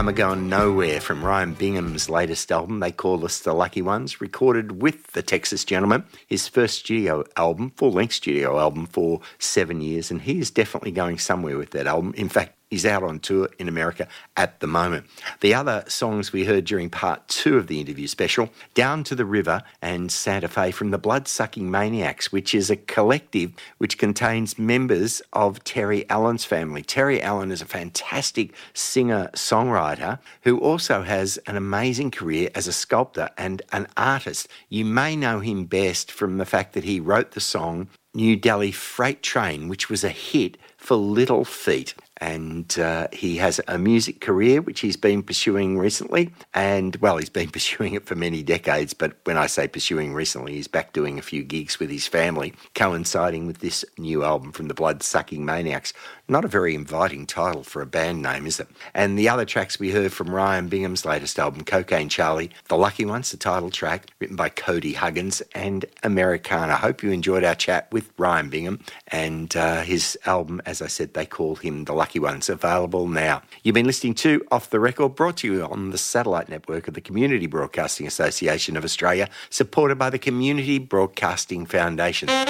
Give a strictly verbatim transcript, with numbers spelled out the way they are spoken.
I'm a Going Nowhere from Ryan Bingham's latest album, They Call Us the Lucky Ones, recorded with the Texas Gentleman, his first studio album, full-length studio album for seven years, and he is definitely going somewhere with that album. In fact, he's out on tour in America at the moment. The other songs we heard during part two of the interview special, Down to the River and Santa Fe from the Blood-Sucking Maniacs, which is a collective which contains members of Terry Allen's family. Terry Allen is a fantastic singer-songwriter who also has an amazing career as a sculptor and an artist. You may know him best from the fact that he wrote the song New Delhi Freight Train, which was a hit for Little Feat. And uh, he has a music career which he's been pursuing recently. And, well, he's been pursuing it for many decades. But when I say pursuing recently, he's back doing a few gigs with his family, coinciding with this new album from the Blood-Sucking Maniacs. Not a very inviting title for a band name, is it? And the other tracks we heard from Ryan Bingham's latest album, Cocaine Charlie, The Lucky Ones, the title track, written by Cody Huggins, and Americana. I hope you enjoyed our chat with Ryan Bingham and uh, his album, as I said, they call him The Lucky Ones, available now. You've been listening to Off the Record, brought to you on the satellite network of the Community Broadcasting Association of Australia, supported by the Community Broadcasting Foundation.